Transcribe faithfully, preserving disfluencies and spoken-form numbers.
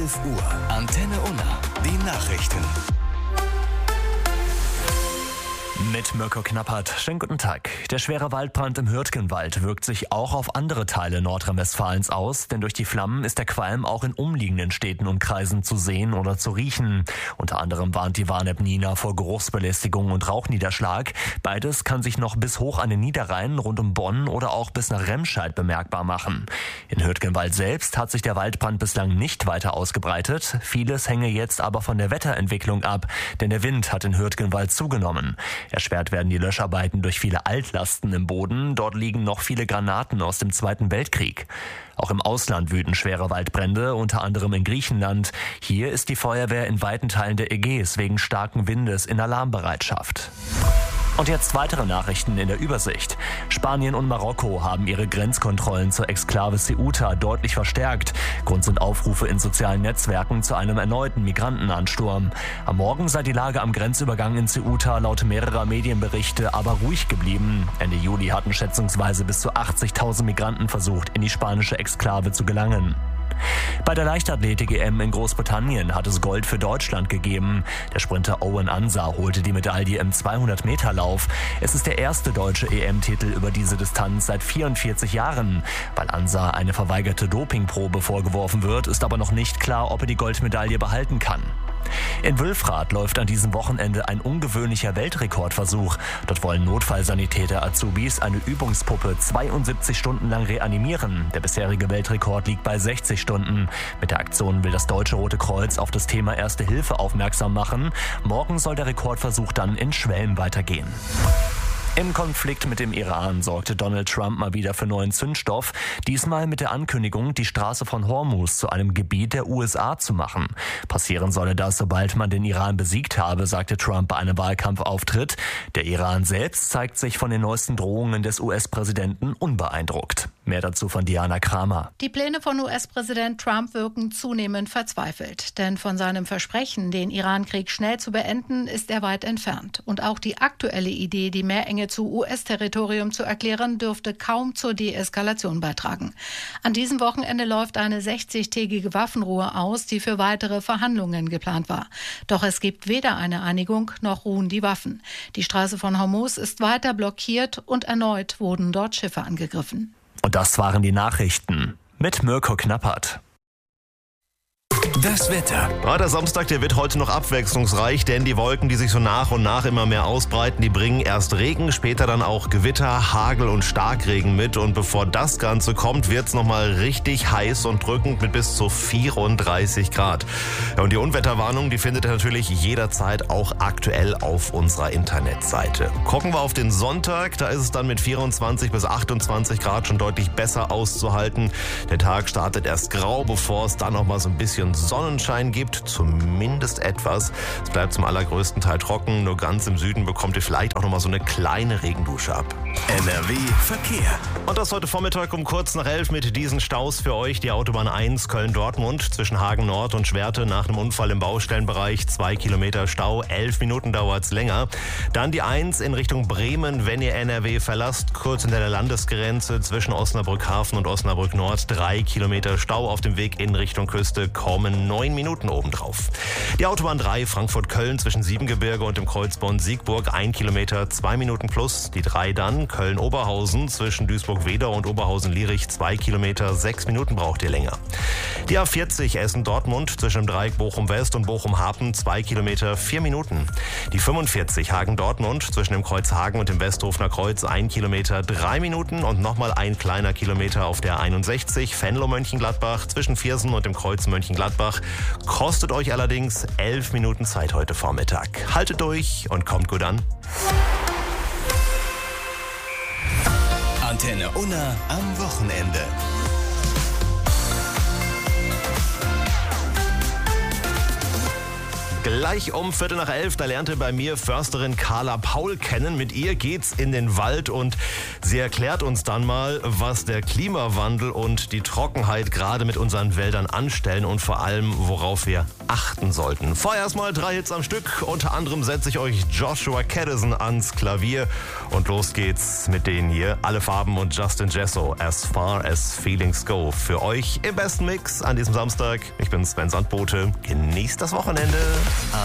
elf Uhr. Antenne Unna. Die Nachrichten. Mit Mirko Knappert. Schönen guten Tag. Der schwere Waldbrand im Hürtgenwald wirkt sich auch auf andere Teile Nordrhein-Westfalens aus, denn durch die Flammen ist der Qualm auch in umliegenden Städten und Kreisen zu sehen oder zu riechen. Unter anderem warnt die Warn-App Nina vor Geruchsbelästigung und Rauchniederschlag. Beides kann sich noch bis hoch an den Niederrhein rund um Bonn oder auch bis nach Remscheid bemerkbar machen. In Hürtgenwald selbst hat sich der Waldbrand bislang nicht weiter ausgebreitet. Vieles hänge jetzt aber von der Wetterentwicklung ab, denn der Wind hat in Hürtgenwald zugenommen. Erschwert werden die Löscharbeiten durch viele Altlasten im Boden. Dort liegen noch viele Granaten aus dem Zweiten Weltkrieg. Auch im Ausland wüten schwere Waldbrände, unter anderem in Griechenland. Hier ist die Feuerwehr in weiten Teilen der Ägäis wegen starken Windes in Alarmbereitschaft. Und jetzt weitere Nachrichten in der Übersicht. Spanien und Marokko haben ihre Grenzkontrollen zur Exklave Ceuta deutlich verstärkt. Grund sind Aufrufe in sozialen Netzwerken zu einem erneuten Migrantenansturm. Am Morgen sei die Lage am Grenzübergang in Ceuta laut mehrerer Medienberichte aber ruhig geblieben. Ende Juli hatten schätzungsweise bis zu achtzigtausend Migranten versucht, in die spanische Exklave zu gelangen. Bei der Leichtathletik-E M in Großbritannien hat es Gold für Deutschland gegeben. Der Sprinter Owen Ansa holte die Medaille im zweihundert-Meter-Lauf. Es ist der erste deutsche E M-Titel über diese Distanz seit vierundvierzig Jahren. Weil Ansa eine verweigerte Dopingprobe vorgeworfen wird, ist aber noch nicht klar, ob er die Goldmedaille behalten kann. In Wülfrath läuft an diesem Wochenende ein ungewöhnlicher Weltrekordversuch. Dort wollen Notfallsanitäter Azubis eine Übungspuppe zweiundsiebzig Stunden lang reanimieren. Der bisherige Weltrekord liegt bei sechzig Stunden. Mit der Aktion will das Deutsche Rote Kreuz auf das Thema Erste Hilfe aufmerksam machen. Morgen soll der Rekordversuch dann in Schwelm weitergehen. Im Konflikt mit dem Iran sorgte Donald Trump mal wieder für neuen Zündstoff. Diesmal mit der Ankündigung, die Straße von Hormuz zu einem Gebiet der U S A zu machen. Passieren solle das, sobald man den Iran besiegt habe, sagte Trump bei einem Wahlkampfauftritt. Der Iran selbst zeigt sich von den neuesten Drohungen des U S-Präsidenten unbeeindruckt. Mehr dazu von Diana Kramer. Die Pläne von U S-Präsident Trump wirken zunehmend verzweifelt. Denn von seinem Versprechen, den Iran-Krieg schnell zu beenden, ist er weit entfernt. Und auch die aktuelle Idee, die Meerenge zu U S-Territorium zu erklären, dürfte kaum zur Deeskalation beitragen. An diesem Wochenende läuft eine sechzigtägige Waffenruhe aus, die für weitere Verhandlungen geplant war. Doch es gibt weder eine Einigung noch ruhen die Waffen. Die Straße von Hormuz ist weiter blockiert und erneut wurden dort Schiffe angegriffen. Und das waren die Nachrichten mit Mirko Knappert. Das Wetter. Ja, der Samstag, der wird heute noch abwechslungsreich, denn die Wolken, die sich so nach und nach immer mehr ausbreiten, die bringen erst Regen, später dann auch Gewitter, Hagel und Starkregen mit. Und bevor das Ganze kommt, wird es nochmal richtig heiß und drückend mit bis zu vierunddreißig Grad. Ja, und die Unwetterwarnung, die findet ihr natürlich jederzeit auch aktuell auf unserer Internetseite. Gucken wir auf den Sonntag, da ist es dann mit vierundzwanzig bis achtundzwanzig Grad schon deutlich besser auszuhalten. Der Tag startet erst grau, bevor es dann auch mal so ein bisschen Sonnenschein gibt, zumindest etwas. Es bleibt zum allergrößten Teil trocken, nur ganz im Süden bekommt ihr vielleicht auch noch mal so eine kleine Regendusche ab. N R W Verkehr. Und das heute Vormittag um kurz nach elf mit diesen Staus für euch. Die Autobahn eins Köln-Dortmund zwischen Hagen Nord und Schwerte nach einem Unfall im Baustellenbereich. Zwei Kilometer Stau, elf Minuten dauert es länger. Dann die eins in Richtung Bremen, wenn ihr N R W verlasst, kurz hinter der Landesgrenze zwischen Osnabrück Hafen und Osnabrück Nord. Drei Kilometer Stau auf dem Weg in Richtung Küste, kommen neun Minuten obendrauf. Die Autobahn drei Frankfurt-Köln zwischen Siebengebirge und dem Kreuzborn Siegburg, ein Kilometer, zwei Minuten plus. Die drei dann Köln-Oberhausen zwischen Duisburg-Wedau und Oberhausen-Lierich, zwei Kilometer, sechs Minuten braucht ihr länger. Die A vierzig Essen-Dortmund zwischen dem Dreieck Bochum-West und Bochum-Hapen, zwei Kilometer, vier Minuten. Die fünfundvierzig Hagen-Dortmund zwischen dem Kreuz Hagen und dem Westhofener Kreuz, ein Kilometer, drei Minuten und nochmal ein kleiner Kilometer auf der einundsechzig Venlo-Mönchengladbach zwischen Viersen und dem Kreuz Mönchengladbach. Kostet euch allerdings elf Minuten Zeit heute Vormittag. Haltet durch und kommt gut an. Antenne Unna am Wochenende. Gleich um Viertel nach elf, da lernte bei mir Försterin Carla Paul kennen. Mit ihr geht's in den Wald und sie erklärt uns dann mal, was der Klimawandel und die Trockenheit gerade mit unseren Wäldern anstellen und vor allem, worauf wir achten sollten. Vorher erstmal drei Hits am Stück. Unter anderem setze ich euch Joshua Caddison ans Klavier. Und los geht's mit denen hier. Alle Farben und Justin Jesso. As Far As Feelings Go. Für euch im besten Mix an diesem Samstag. Ich bin Sven Sandbote. Genießt das Wochenende.